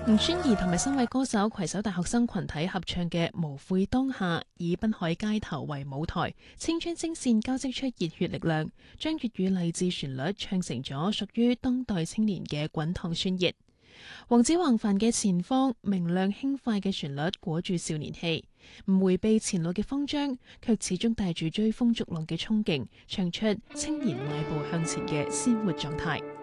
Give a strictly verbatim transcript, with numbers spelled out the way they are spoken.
吳宣儀同埋三位歌手攜手大學生群體合唱嘅《無悔當下》，以濱海街頭為舞台，青春聲線交織出熱血力量，將粵語勵志旋律唱成咗屬於當代青年嘅滾燙宣熱。黃子華範嘅前方明亮輕快嘅旋律裹住少年氣，唔迴避前路嘅慌張，卻始終帶住追風逐浪嘅衝勁，唱出青年邁步向前嘅鮮活狀態。